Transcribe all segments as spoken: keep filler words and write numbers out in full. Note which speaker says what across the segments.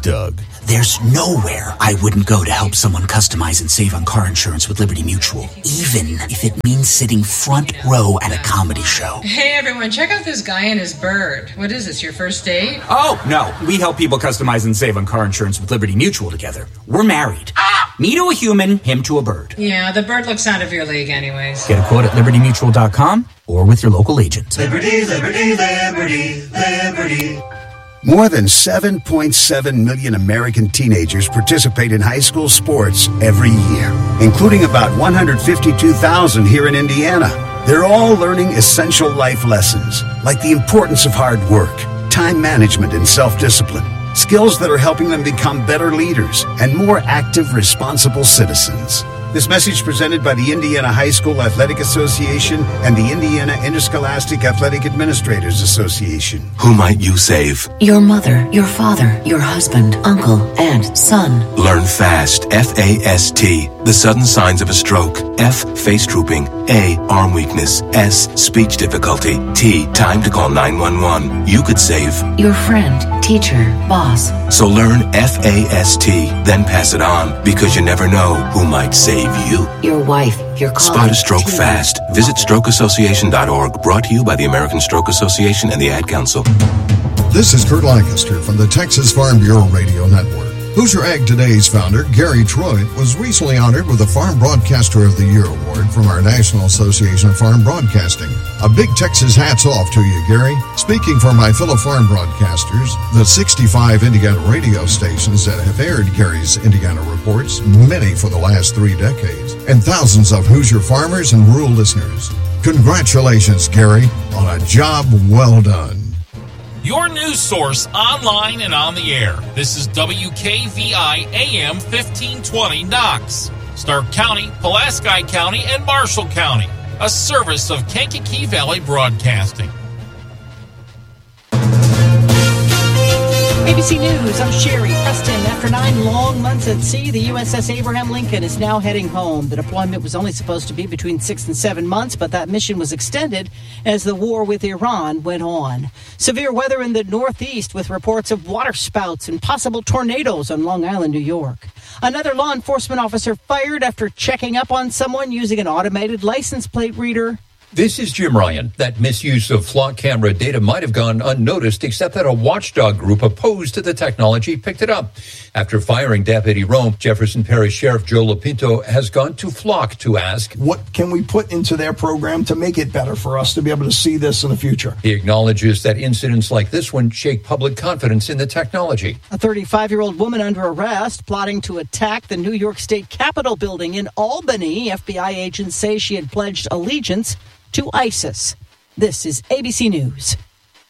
Speaker 1: Doug.
Speaker 2: There's nowhere I wouldn't go to help someone customize and save on car insurance with Liberty Mutual, even if it means sitting front row at a comedy show.
Speaker 3: Hey everyone, check out this guy and his bird. What is this, your first date?
Speaker 2: Oh, no. We help people customize and save on car insurance with Liberty Mutual together. We're married. Me to a human, him to a bird.
Speaker 3: Yeah, the bird looks out of your league anyways.
Speaker 2: Get a quote at liberty mutual dot com or with your local agent.
Speaker 4: Liberty, liberty, liberty, liberty.
Speaker 5: More than seven point seven million American teenagers participate in high school sports every year, including about one hundred fifty-two thousand here in Indiana. They're all learning essential life lessons, like the importance of hard work, time management, and self-discipline. Skills that are helping them become better leaders and more active, responsible citizens. This message presented by the Indiana High School Athletic Association and the Indiana Interscholastic Athletic Administrators Association.
Speaker 6: Who might you save?
Speaker 7: Your mother, your father, your husband, uncle, and son.
Speaker 6: Learn FAST, F A S T, the sudden signs of a stroke. F, face drooping. A, arm weakness. S, speech difficulty. T, time to call nine one one. You could save
Speaker 7: your friend, teacher, boss.
Speaker 6: So learn F A S T, then pass it on, because you never know who might save you.
Speaker 7: Your wife, your colleague.
Speaker 6: Spot a stroke fast. Visit stroke association dot org, brought to you by the American Stroke Association and the Ad Council.
Speaker 8: This is Kurt Lancaster from the Texas Farm Bureau Radio Network. Hoosier Ag Today's founder, Gary Troy, was recently honored with the Farm Broadcaster of the Year award from our National Association of Farm Broadcasting. A big Texas hats off to you, Gary. Speaking for my fellow farm broadcasters, the sixty-five Indiana radio stations that have aired Gary's Indiana reports, many for the last three decades, and thousands of Hoosier farmers and rural listeners. Congratulations, Gary, on a job well done.
Speaker 9: Your news source online and on the air. This is W K V I A M fifteen twenty Knox, Stark County, Pulaski County, and Marshall County. A service of Kankakee Valley Broadcasting.
Speaker 10: A B C News, I'm Sherry Preston. After nine long months at sea, the U S S Abraham Lincoln is now heading home. The deployment was only supposed to be between six and seven months, but that mission was extended as the war with Iran went on. Severe weather in the Northeast with reports of waterspouts and possible tornadoes on Long Island, New York. Another law enforcement officer fired after checking up on someone using an automated license plate reader.
Speaker 11: This is Jim Ryan. That misuse of flock camera data might have gone unnoticed, except that a watchdog group opposed to the technology picked it up. After firing Deputy Rome, Jefferson Parish Sheriff Joe Lapinto has gone to Flock to ask,
Speaker 12: what can we put into their program to make it better for us to be able to see this in the future?
Speaker 11: He acknowledges that incidents like this one shake public confidence in the technology.
Speaker 10: A thirty-five-year-old woman under arrest, plotting to attack the New York State Capitol building in Albany. F B I agents say she had pledged allegiance to ISIS. This is A B C News.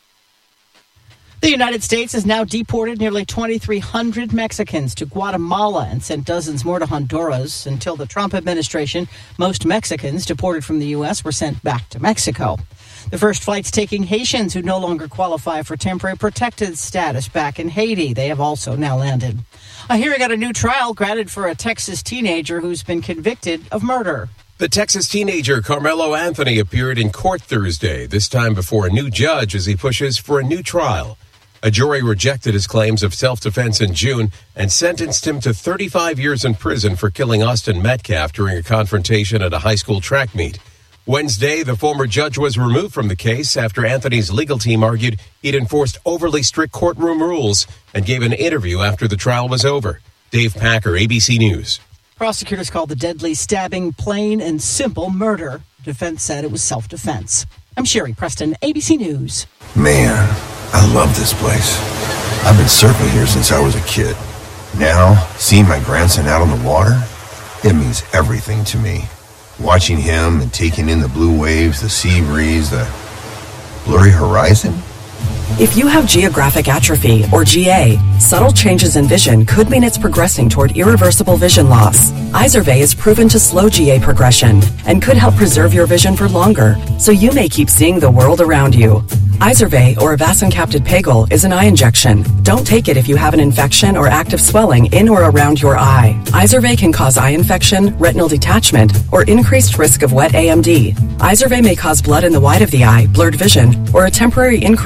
Speaker 10: The United States has now deported nearly twenty-three hundred Mexicans to Guatemala and sent dozens more to Honduras. Until the Trump administration, most Mexicans deported from the U S were sent back to Mexico. The first flights taking Haitians who no longer qualify for temporary protected status back in Haiti. They have also now landed. A hearing on a new trial granted for a Texas teenager who's been convicted of murder.
Speaker 13: The Texas teenager Carmelo Anthony appeared in court Thursday, this time before a new judge as he pushes for a new trial. A jury rejected his claims of self-defense in June and sentenced him to thirty-five years in prison for killing Austin Metcalf during a confrontation at a high school track meet. Wednesday, the former judge was removed from the case after Anthony's legal team argued he'd enforced overly strict courtroom rules and gave an interview after the trial was over. Dave Packer, A B C News.
Speaker 10: Prosecutors called the deadly stabbing plain and simple murder. Defense said it was self-defense. I'm Sherry Preston, A B C News.
Speaker 14: Man, I love this place. I've been surfing here since I was a kid. Now, seeing my grandson out on the water, it means everything to me. Watching him and taking in the blue waves, the sea breeze, the blurry horizon.
Speaker 15: If you have geographic atrophy, or G A, subtle changes in vision could mean it's progressing toward irreversible vision loss. Izervay is proven to slow G A progression and could help preserve your vision for longer, so you may keep seeing the world around you. Izervay, or avacincaptad pegol, is an eye injection. Don't take it if you have an infection or active swelling in or around your eye. Izervay can cause eye infection, retinal detachment, or increased risk of wet A M D. Izervay may cause blood in the white of the eye, blurred vision, or a temporary increase in eye pressure.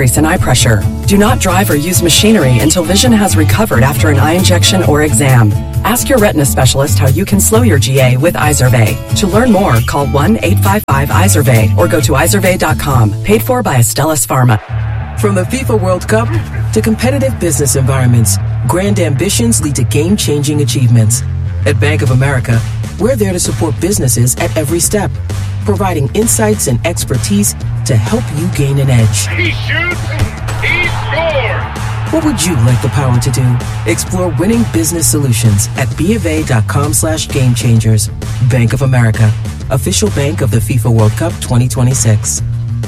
Speaker 15: pressure. Do not drive or use machinery until vision has recovered after an eye injection or exam. Ask your retina specialist how you can slow your G A with Izervay. To learn more, call one eight five five Izervay or go to izervay dot com. Paid for by Astellas Pharma.
Speaker 1: From the FIFA World Cup to competitive business environments, grand ambitions lead to game-changing achievements. At Bank of America, we're there to support businesses at every step, providing insights and expertise to help you gain an edge.
Speaker 16: He shoots, he scores!
Speaker 1: What would you like the power to do? Explore winning business solutions at bofa.com slash game changers. Bank of America, official bank of the FIFA World Cup twenty twenty-six.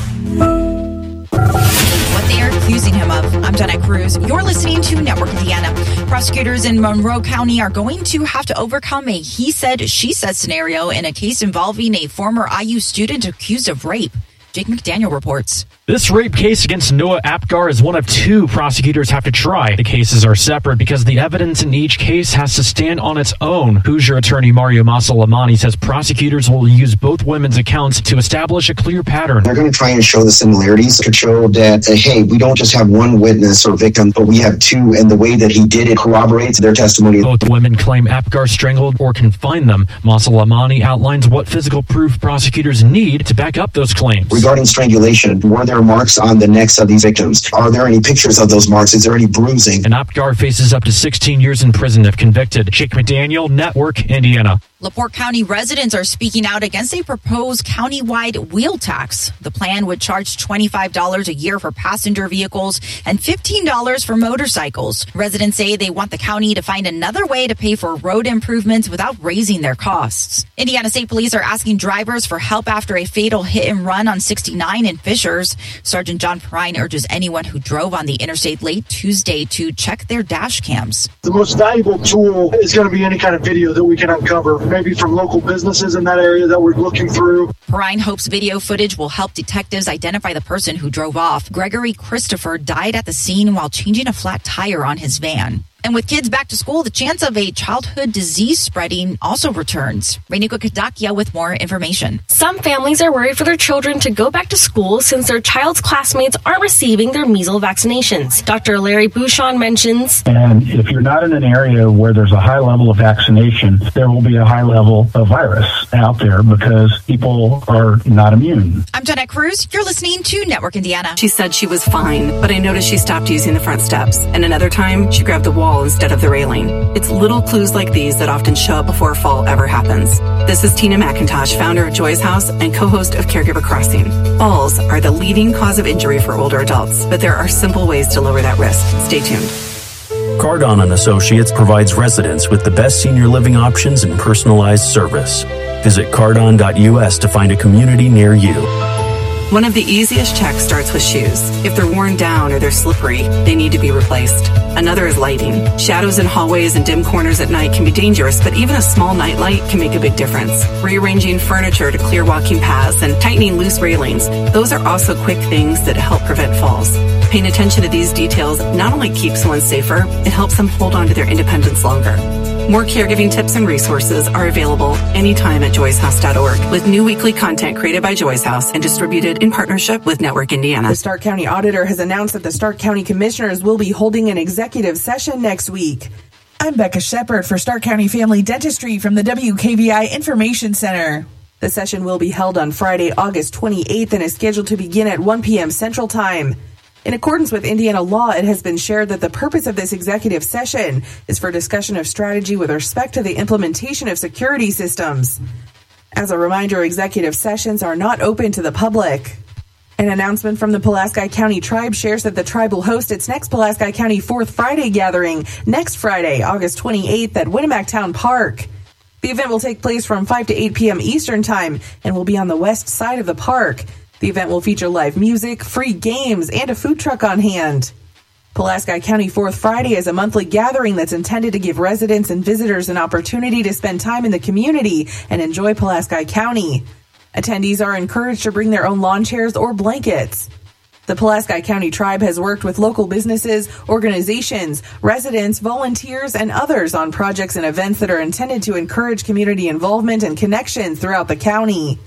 Speaker 17: What they are accusing him of. I'm Jeanette Cruz. You're listening to Network Indiana. Prosecutors in Monroe County are going to have to overcome a he said, she said scenario in a case involving a former I U student accused of rape. Jake McDaniel reports.
Speaker 18: This rape case against Noah Apgar is one of two prosecutors have to try. The cases are separate because the evidence in each case has to stand on its own. Hoosier attorney Mario Masalamani says prosecutors will use both women's accounts to establish a clear pattern.
Speaker 19: They're going to try and show the similarities to show that, uh, hey, we don't just have one witness or victim, but we have two, and the way that he did it corroborates their testimony.
Speaker 18: Both women claim Apgar strangled or confined them. Masalamani outlines what physical proof prosecutors need to back up those claims.
Speaker 19: Regarding strangulation, were there marks on the necks of these victims? Are there any pictures of those marks? Is there any bruising?
Speaker 18: And Apgar faces up to sixteen years in prison if convicted. Jake McDaniel, Network, Indiana.
Speaker 17: LaPorte County residents are speaking out against a proposed countywide wheel tax. The plan would charge twenty-five dollars a year for passenger vehicles and fifteen dollars for motorcycles. Residents say they want the county to find another way to pay for road improvements without raising their costs. Indiana State Police are asking drivers for help after a fatal hit and run on sixty-nine in Fishers. Sergeant John Perrine urges anyone who drove on the interstate late Tuesday to check their dash cams.
Speaker 20: The most valuable tool is going to be any kind of video that we can uncover, maybe from local businesses in that area that we're looking through.
Speaker 17: Perrine hopes video footage will help detectives identify the person who drove off. Gregory Christopher died at the scene while changing a flat tire on his van. And with kids back to school, the chance of a childhood disease spreading also returns. Rainika Kadakia with more information.
Speaker 21: Some families are worried for their children to go back to school since their child's classmates aren't receiving their measles vaccinations. Doctor Larry Bouchon mentions.
Speaker 22: And if you're not in an area where there's a high level of vaccination, there will be a high level of virus out there because people are not immune.
Speaker 17: I'm Jeanette Cruz. You're listening to Network Indiana.
Speaker 23: She said she was fine, but I noticed she stopped using the front steps. And another time, she grabbed the wall instead of the railing. It's little clues like these that often show up before a fall ever happens. This is Tina McIntosh, founder of Joy's House and co-host of Caregiver Crossing. Falls are the leading cause of injury for older adults, but there are simple ways to lower that risk. Stay tuned.
Speaker 24: Cardon and Associates provides residents with the best senior living options and personalized service. Visit cardon dot U S to find a community near you.
Speaker 23: One of the easiest checks starts with shoes. If they're worn down or they're slippery, they need to be replaced. Another is lighting. Shadows in hallways and dim corners at night can be dangerous, but even a small nightlight can make a big difference. Rearranging furniture to clear walking paths and tightening loose railings, those are also quick things that help prevent falls. Paying attention to these details not only keeps someone safer, it helps them hold on to their independence longer. More caregiving tips and resources are available anytime at joys house dot org, with new weekly content created by Joy's House and distributed in partnership with Network Indiana.
Speaker 25: The Stark County Auditor has announced that the Stark County Commissioners will be holding an executive session next week. I'm Becca Shepard for Stark County Family Dentistry from the W K V I Information Center. The session will be held on Friday, August twenty-eighth and is scheduled to begin at one p.m. Central Time. In accordance with Indiana law, it has been shared that the purpose of this executive session is for discussion of strategy with respect to the implementation of security systems. As a reminder, executive sessions are not open to the public. An announcement from the Pulaski County Tribe shares that the tribe will host its next Pulaski County Fourth Friday gathering next Friday, August twenty-eighth at Winnemac Town Park. The event will take place from five to eight p.m. Eastern Time and will be on the west side of the park. The event will feature live music, free games, and a food truck on hand. Pulaski County Fourth Friday is a monthly gathering that's intended to give residents and visitors an opportunity to spend time in the community and enjoy Pulaski County. Attendees are encouraged to bring their own lawn chairs or blankets. The Pulaski County Tribe has worked with local businesses, organizations, residents, volunteers, and others on projects and events that are intended to encourage community involvement and connection throughout the county.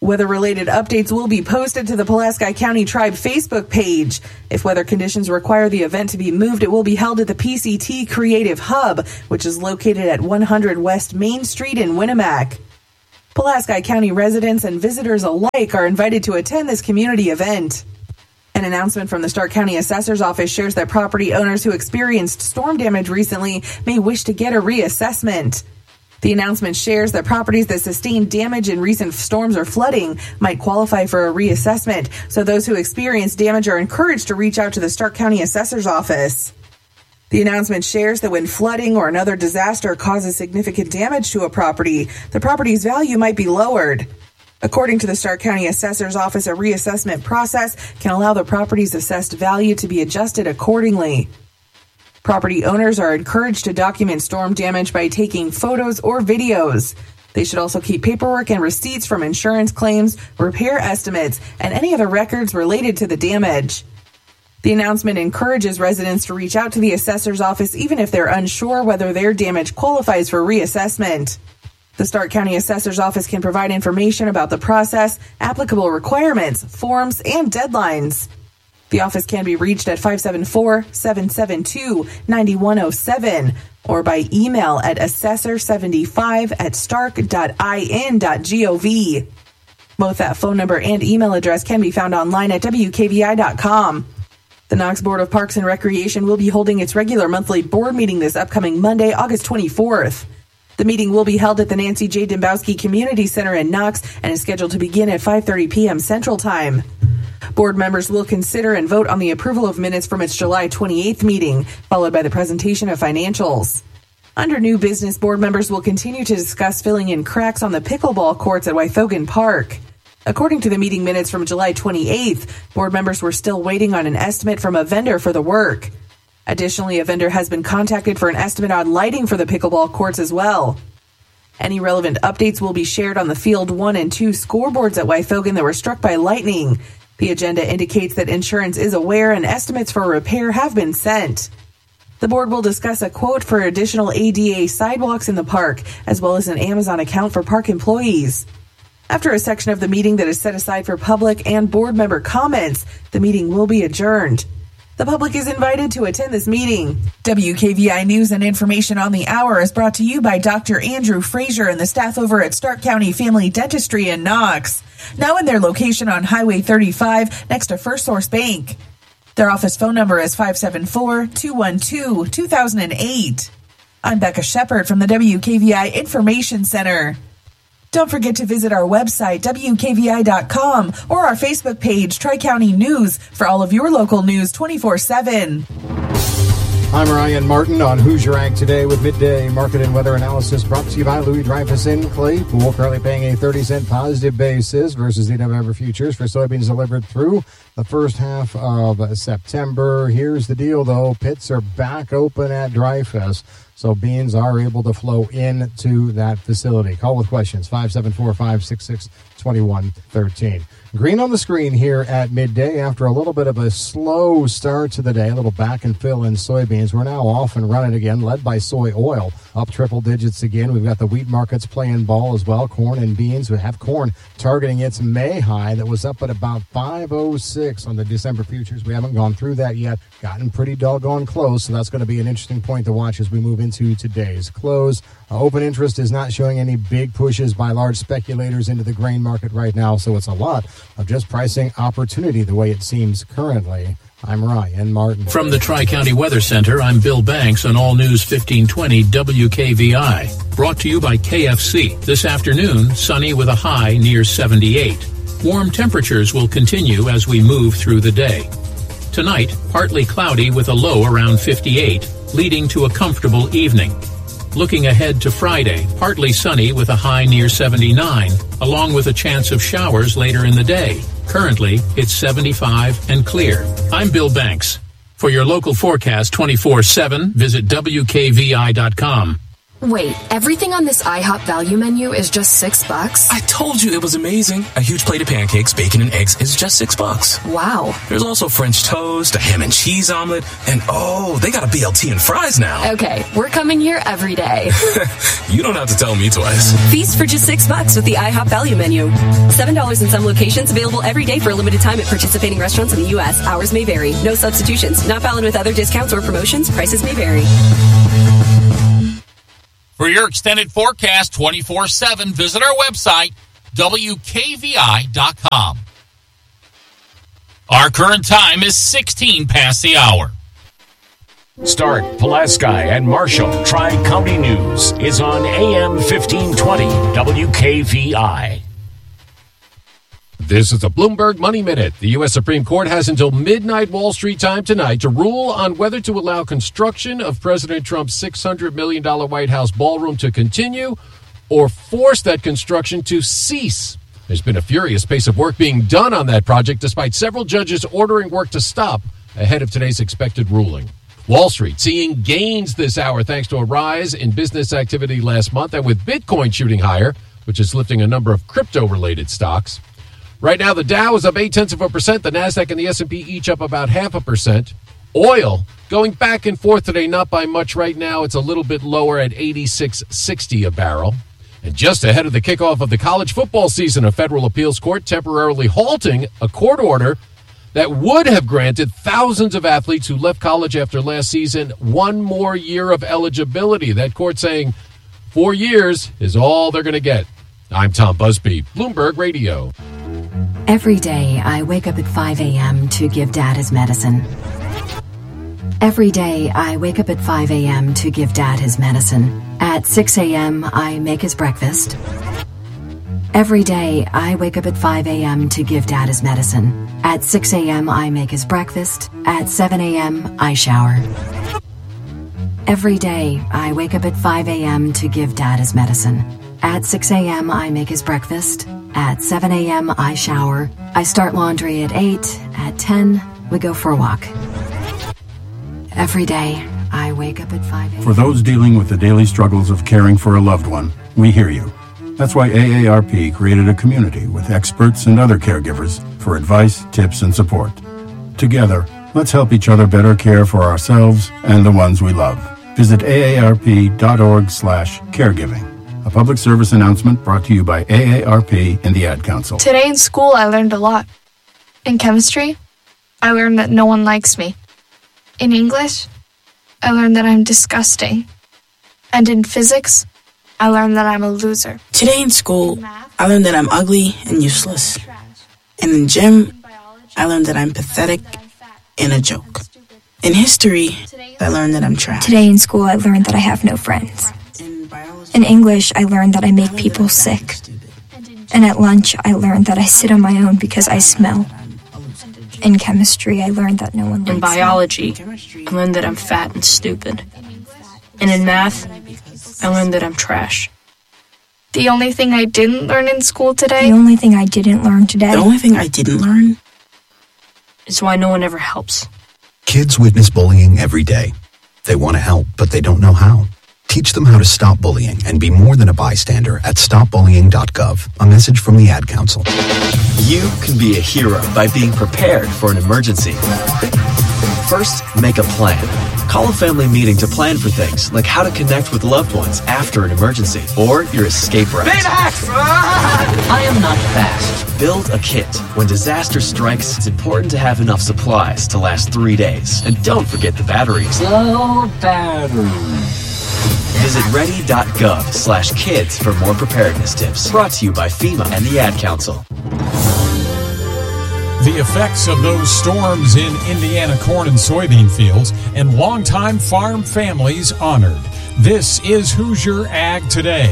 Speaker 25: Weather-related updates will be posted to the Pulaski County Tribe Facebook page. If weather conditions require the event to be moved, it will be held at the P C T Creative Hub, which is located at one hundred West Main Street in Winnemac. Pulaski County residents and visitors alike are invited to attend this community event. An announcement from the Stark County Assessor's Office shares that property owners who experienced storm damage recently may wish to get a reassessment. The announcement shares that properties that sustained damage in recent storms or flooding might qualify for a reassessment, so those who experienced damage are encouraged to reach out to the Stark County Assessor's Office. The announcement shares that when flooding or another disaster causes significant damage to a property, the property's value might be lowered. According to the Stark County Assessor's Office, a reassessment process can allow the property's assessed value to be adjusted accordingly. Property owners are encouraged to document storm damage by taking photos or videos. They should also keep paperwork and receipts from insurance claims, repair estimates, and any other records related to the damage. The announcement encourages residents to reach out to the assessor's office even if they're unsure whether their damage qualifies for reassessment. The Stark County Assessor's Office can provide information about the process, applicable requirements, forms, and deadlines. The office can be reached at five seven four, seven seven two, nine one zero seven or by email at assessor seventy-five at stark dot in dot gov. Both that phone number and email address can be found online at W K V I dot com. The Knox Board of Parks and Recreation will be holding its regular monthly board meeting this upcoming Monday, August twenty-fourth. The meeting will be held at the Nancy J. Dembowski Community Center in Knox and is scheduled to begin at five thirty p.m. Central Time. Board members will consider and vote on the approval of minutes from its July twenty-eighth meeting, followed by the presentation of financials. Under new business, board members will continue to discuss filling in cracks on the pickleball courts at Wythogan Park. According to the meeting minutes from July twenty-eighth, board members were still waiting on an estimate from a vendor for the work. Additionally, a vendor has been contacted for an estimate on lighting for the pickleball courts as well. Any relevant updates will be shared on the Field one and two scoreboards at Wythogan that were struck by lightning. The agenda indicates that insurance is aware and estimates for repair have been sent. The board will discuss a quote for additional A D A sidewalks in the park, as well as an Amazon account for park employees. After a section of the meeting that is set aside for public and board member comments, the meeting will be adjourned. The public is invited to attend this meeting. W K V I News and information on the hour is brought to you by Doctor Andrew Frazier and the staff over at Stark County Family Dentistry in Knox. Now in their location on Highway thirty-five next to First Source Bank. Their office phone number is five seven four, two one two, two thousand eight. I'm Becca Shepard from the W K V I Information Center. Don't forget to visit our website, W K V I dot com, or our Facebook page, Tri-County News, for all of your local news twenty-four seven.
Speaker 2: I'm Ryan Martin on Who's Your Ag Today with midday market and weather analysis brought to you by Louis Dreyfus in Claypool. Currently paying a thirty cent positive basis versus the November futures for soybeans delivered through the first half of September. Here's the deal, though. Pits are back open at Dreyfus, so beans are able to flow into that facility. Call with questions, five seven four, five six six, two one one three. Green on the screen here at midday after a little bit of a slow start to the day, a little back and fill in soybeans. We're now off and running again, led by soy oil, up triple digits again. We've got the wheat markets playing ball as well. Corn and beans. We have corn targeting its May high that was up at about five oh six on the December futures. We haven't gone through that yet. Gotten pretty doggone close, so that's going to be an interesting point to watch as we move into today's close. Uh, open interest is not showing any big pushes by large speculators into the grain market right now, so it's a lot of just pricing opportunity the way it seems currently. I'm Ryan Martin.
Speaker 3: From the Tri-County Weather Center, I'm Bill Banks on All News fifteen twenty W K V I. Brought to you by K F C. This afternoon, sunny with a high near seventy-eight. Warm temperatures will continue as we move through the day. Tonight, partly cloudy with a low around fifty-eight, leading to a comfortable evening. Looking ahead to Friday, partly sunny with a high near seventy-nine, along with a chance of showers later in the day. Currently, it's seventy-five and clear. I'm Bill Banks. For your local forecast twenty-four seven, visit W K V I dot com.
Speaker 4: Wait, everything on this IHOP value menu is just six bucks?
Speaker 5: I told you it was amazing. A huge plate of pancakes, bacon, and eggs is just six bucks.
Speaker 4: Wow.
Speaker 5: There's also French toast, a ham and cheese omelet, and oh, they got a B L T and fries now.
Speaker 4: Okay, we're coming here every day.
Speaker 5: You don't have to tell me twice.
Speaker 6: Feast for just six bucks with the IHOP value menu. Seven dollars in some locations, available every day for a limited time at participating restaurants in the U S. Hours may vary. No substitutions. Not valid with other discounts or promotions. Prices may vary.
Speaker 9: For your extended forecast twenty-four seven, visit our website, W K V I dot com. Our current time is sixteen past the hour.
Speaker 7: Stark, Pulaski, and Marshall Tri-County News is on A M fifteen twenty W K V I.
Speaker 13: This is a Bloomberg Money Minute. The U S Supreme Court has until midnight Wall Street time tonight to rule on whether to allow construction of President Trump's six hundred million dollars White House ballroom to continue or force that construction to cease. There's been a furious pace of work being done on that project, despite several judges ordering work to stop ahead of today's expected ruling. Wall Street seeing gains this hour thanks to a rise in business activity last month, and with Bitcoin shooting higher, which is lifting a number of crypto-related stocks. Right now, the Dow is up eight-tenths of a percent. The NASDAQ and the S and P each up about half a percent. Oil going back and forth today, not by much right now. It's a little bit lower at eighty-six sixty a barrel. And just ahead of the kickoff of the college football season, a federal appeals court temporarily halting a court order that would have granted thousands of athletes who left college after last season one more year of eligibility. That court saying four years is all they're going to get. I'm Tom Busby, Bloomberg Radio.
Speaker 8: Every day, I wake up at five a.m. to give Dad his medicine. Every day, I wake up at five a.m. to give Dad his medicine. At six a.m., I make his breakfast. Every day, I wake up at five a.m. to give Dad his medicine. At six a.m., I make his breakfast. At seven a.m., I shower. Every day, I wake up at five a.m. to give Dad his medicine. At six a.m., I make his breakfast. At seven a.m., I shower. I start laundry at eight. At ten, we go for a walk. Every day, I wake up at five a.m.
Speaker 24: For those dealing with the daily struggles of caring for a loved one, we hear you. That's why A A R P created a community with experts and other caregivers for advice, tips, and support. Together, let's help each other better care for ourselves and the ones we love. Visit aarp.org slash caregiving. A public service announcement brought to you by A A R P and the Ad Council.
Speaker 26: Today in school, I learned a lot. In chemistry, I learned that no one likes me. In English, I learned that I'm disgusting. And in physics, I learned that I'm a loser.
Speaker 27: Today in school, I learned that I'm ugly and useless. And in gym, I learned that I'm pathetic and a joke. In history, I learned that I'm trash.
Speaker 28: Today in school, I learned that I have no friends. In English, I learned that I make people sick. And at lunch, I learned that I sit on my own because I smell. In chemistry, I learned that no one likes me.
Speaker 29: In biology, I learned that I'm fat and stupid. And in math, I learned that I'm trash.
Speaker 26: The only thing I didn't learn in school today...
Speaker 28: The only thing I didn't learn today...
Speaker 27: The only thing I didn't learn...
Speaker 29: is why no one ever helps.
Speaker 30: Kids witness bullying every day. They want to help, but they don't know how. Teach them how to stop bullying and be more than a bystander at stop bullying dot gov. A message from the Ad Council.
Speaker 31: You can be a hero by being prepared for an emergency. First, make a plan. Call a family meeting to plan for things like how to connect with loved ones after an emergency or your escape route. I am not fast. Build a kit. When disaster strikes, it's important to have enough supplies to last three days. And don't forget the batteries. Low batteries. Visit ready.gov slash kids for more preparedness tips. Brought to you by FEMA and the Ad Council.
Speaker 32: The effects of those storms in Indiana corn and soybean fields and longtime farm families honored. This is Hoosier Ag Today.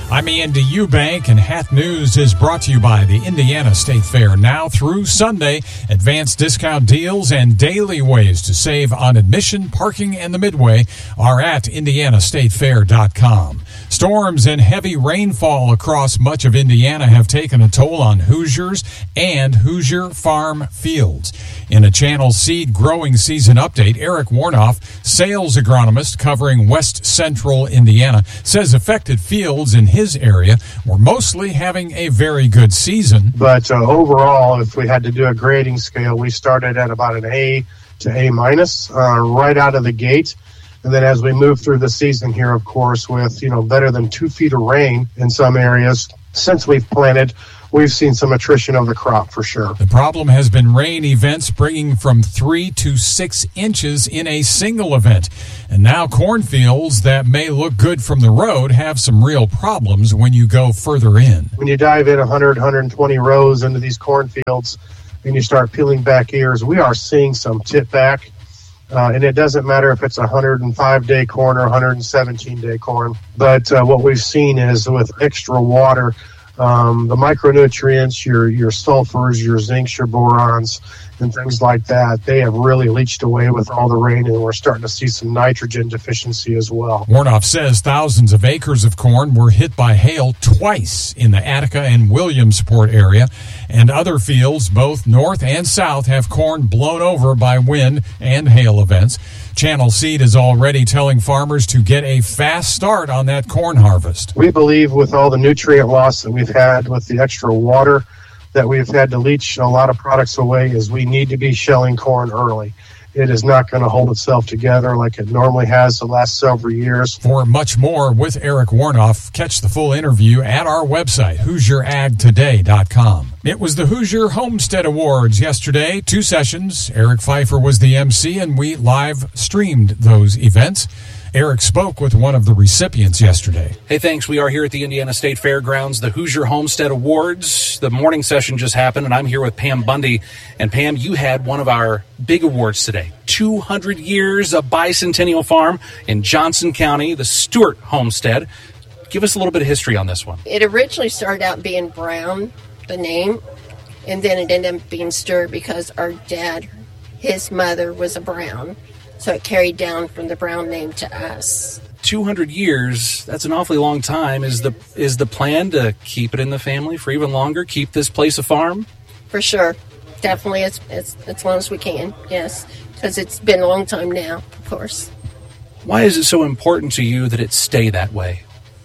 Speaker 32: I'm Andy Eubank, and Hat News is brought to you by the Indiana State Fair. Now through Sunday, advanced discount deals and daily ways to save on admission, parking, and the Midway are at indiana state fair dot com. Storms and heavy rainfall across much of Indiana have taken a toll on Hoosiers and Hoosier farm fields. In a Channel Seed growing season update, Eric Warnoff, sales agronomist covering West Central Indiana, says affected fields in his area were mostly having a very good season.
Speaker 1: But uh, overall, if we had to do a grading scale, we started at about an A to A minus uh, right out of the gate. And then as we move through the season here, of course, with, you know, better than two feet of rain in some areas, since we've planted, we've seen some attrition of the crop for sure.
Speaker 32: The problem has been rain events bringing from three to six inches in a single event. And now cornfields that may look good from the road have some real problems when you go further in.
Speaker 1: When you dive in one hundred, one hundred twenty rows into these cornfields and you start peeling back ears, we are seeing some tip back. Uh, and it doesn't matter if it's a one hundred five day corn or one hundred seventeen day corn. But uh, what we've seen is with extra water, um, the micronutrients, your your sulfurs, your zincs, your borons, and things like that, they have really leached away with all the rain, and we're starting to see some nitrogen deficiency as well.
Speaker 32: Warnoff says thousands of acres of corn were hit by hail twice in the Attica and Williamsport area, and other fields, both north and south, have corn blown over by wind and hail events. Channel Seed is already telling farmers to get a fast start on that corn harvest.
Speaker 1: We believe with all the nutrient loss that we've had with the extra water that we've had to leach a lot of products away, is we need to be shelling corn early. It is not going to hold itself together like it normally has the last several years.
Speaker 32: For much more with Eric Warnoff, catch the full interview at our website, hoosier ag today dot com. It was the Hoosier Homestead Awards yesterday, two sessions. Eric Pfeiffer was the M C, and we live streamed those events. Eric spoke with one of the recipients yesterday.
Speaker 10: Hey, thanks. We are here at the Indiana State Fairgrounds, the Hoosier Homestead Awards. The morning session just happened, and I'm here with Pam Bundy. And Pam, you had one of our big awards today. two hundred years of Bicentennial Farm in Johnson County, the Stewart Homestead. Give us a little bit of history on this one.
Speaker 11: It originally started out being Brown, the name, and then it ended up being Stewart because our dad, his mother was a Brown. So it carried down from the Brown name to us.
Speaker 10: two hundred years, that's an awfully long time. Is the is the plan to keep it in the family for even longer? Keep this place a farm?
Speaker 11: For sure. Definitely as, as, as long as we can, yes. Because it's been a long time now, of course.
Speaker 10: Why is it so important to you that it stay that way?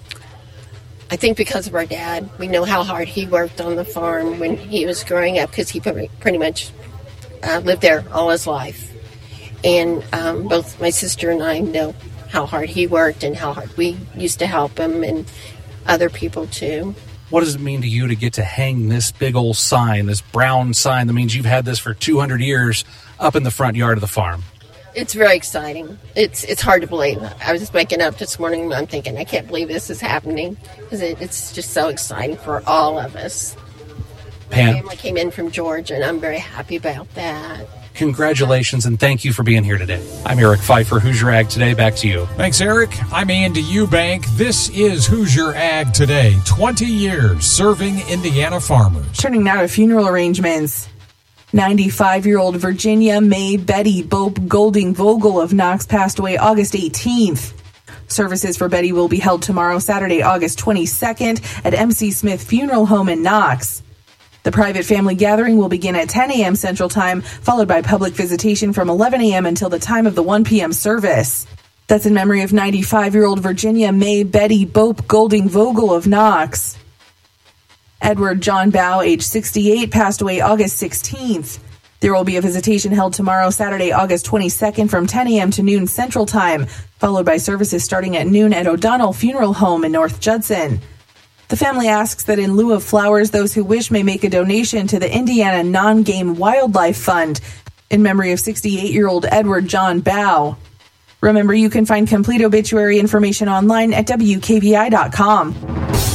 Speaker 11: I think because of our dad. We know how hard he worked on the farm when he was growing up, because he pretty much uh, lived there all his life. And um, both my sister and I know how hard he worked and how hard we used to help him, and other people too.
Speaker 10: What does it mean to you to get to hang this big old sign, this brown sign that means you've had this for two hundred years up in the front yard of the farm?
Speaker 11: It's very exciting. It's it's hard to believe. I was just waking up this morning and I'm thinking, I can't believe this is happening, because it, it's just so exciting for all of us.
Speaker 10: Pam.
Speaker 11: My family came in from Georgia, and I'm very happy about that.
Speaker 10: Congratulations, and thank you for being here today. I'm Eric Pfeiffer, Hoosier Ag Today. Back to you.
Speaker 32: Thanks, Eric. I'm Andy Eubank. This is Hoosier Ag Today. twenty years serving Indiana farmers.
Speaker 25: Turning now to funeral arrangements. ninety-five-year-old Virginia May Betty Bope Golding Vogel of Knox passed away August eighteenth. Services for Betty will be held tomorrow, Saturday, August twenty-second, at M C Smith Funeral Home in Knox. The private family gathering will begin at ten a.m. Central Time, followed by public visitation from eleven a.m. until the time of the one p.m. service. That's in memory of ninety-five-year-old Virginia May Betty Bope Golding Vogel of Knox. Edward John Bow, age sixty-eight, passed away August sixteenth. There will be a visitation held tomorrow, Saturday, August twenty-second, from ten a.m. to noon Central Time, followed by services starting at noon at O'Donnell Funeral Home in North Judson. The family asks that in lieu of flowers, those who wish may make a donation to the Indiana Non-Game Wildlife Fund in memory of sixty-eight-year-old Edward John Bow. Remember, you can find complete obituary information online at W K V I dot com.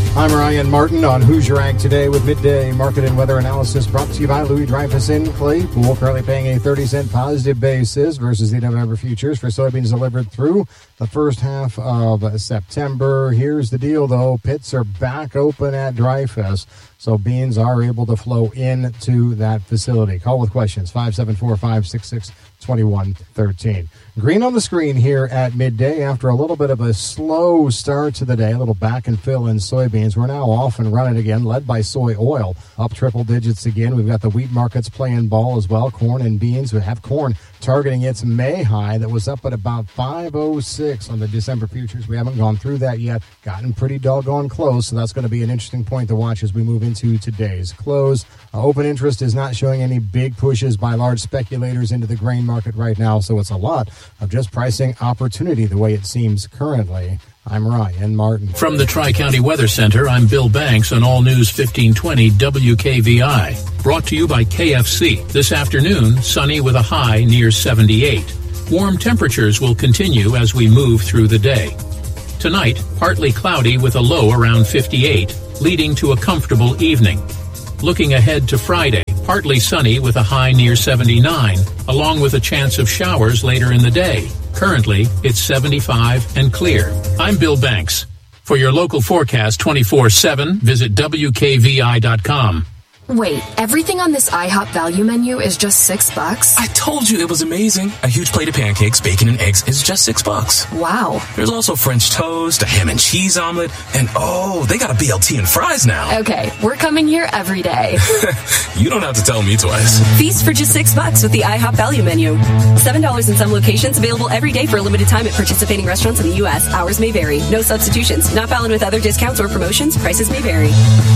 Speaker 2: I'm Ryan Martin on Hoosier Ag Today with midday market and weather analysis brought to you by Louis Dreyfus in Claypool. Currently paying a thirty cent positive basis versus the November futures for soybeans delivered through the first half of September. Here's the deal, though. Pits are back open at Dreyfus, so beans are able to flow into that facility. Call with questions, five seven four, five six six, two one one three. Green on the screen here at midday after a little bit of a slow start to the day, a little back and fill in soybeans. We're now off and running again, led by soy oil, up triple digits again. We've got the wheat markets playing ball as well. Corn and beans. We have corn targeting its May high that was up at about five oh six on the December futures. We haven't gone through that yet. Gotten pretty doggone close, so that's going to be an interesting point to watch as we move into today's close. Uh, open interest is not showing any big pushes by large speculators into the grain market right now, so it's a lot of just pricing opportunity the way it seems currently. I'm Ryan Martin.
Speaker 3: From the Tri-County Weather Center, I'm Bill Banks on All News fifteen twenty W K V I. Brought to you by K F C. This afternoon, sunny with a high near seventy-eight. Warm temperatures will continue as we move through the day. Tonight, partly cloudy with a low around fifty-eight, leading to a comfortable evening. Looking ahead to Friday, partly sunny with a high near seventy-nine, along with a chance of showers later in the day. Currently, it's seventy-five and clear. I'm Bill Banks. For your local forecast twenty-four seven, visit W K V I dot com.
Speaker 4: Wait, everything on this IHOP value menu is just six bucks?
Speaker 5: I told you it was amazing. A huge plate of pancakes, bacon, and eggs is just six bucks.
Speaker 4: Wow.
Speaker 5: There's also French toast, a ham and cheese omelet, and oh, they got a B L T and fries now.
Speaker 4: Okay, we're coming here every day.
Speaker 5: You don't have to tell me twice.
Speaker 6: Feast for just six bucks with the IHOP value menu. Seven dollars in some locations, available every day for a limited time at participating restaurants in the U S. Hours may vary. No substitutions. Not valid with other discounts or promotions. Prices may vary.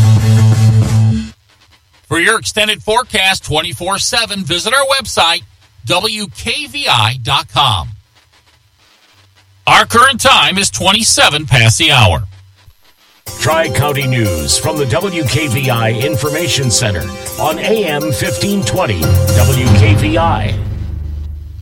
Speaker 9: For your extended forecast twenty-four seven, visit our website, W K V I dot com. Our current time is twenty-seven past the hour.
Speaker 7: Tri-County News from the W K V I Information Center on A M fifteen twenty W K V I.